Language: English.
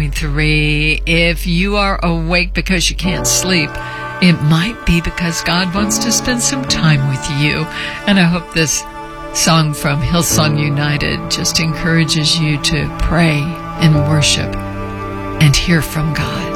101.3. If you are awake because you can't sleep, it might be because God wants to spend some time with you. And I hope this song from Hillsong United just encourages you to pray and worship and hear from God.